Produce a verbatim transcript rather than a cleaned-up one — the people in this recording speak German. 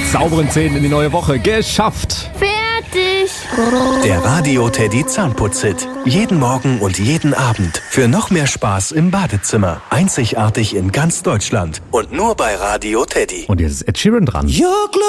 sauberen Zähnen in die neue Woche. Geschafft! Fertig! Der Radio Teddy Zahnputz-Hit. Jeden Morgen und jeden Abend. Für noch mehr Spaß im Badezimmer. Einzigartig in ganz Deutschland. Und nur bei Radio Teddy. Und jetzt ist Ed Sheeran dran.